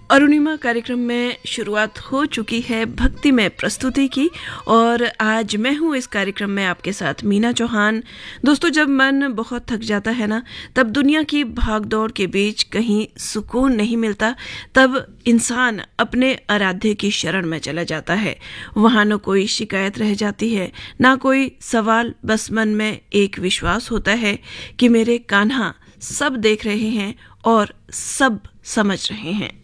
अरुणिमा कार्यक्रम में शुरुआत हो चुकी है भक्तिमय प्रस्तुति की और आज मैं हूँ इस कार्यक्रम में आपके साथ मीना चौहान। दोस्तों, जब मन बहुत थक जाता है ना, तब दुनिया की भागदौड़ के बीच कहीं सुकून नहीं मिलता, तब इंसान अपने आराध्य की शरण में चला जाता है। वहाँ न कोई शिकायत रह जाती है, ना कोई सवाल, बस मन में एक विश्वास होता है कि मेरे कान्हा सब देख रहे हैं और सब समझ रहे हैं।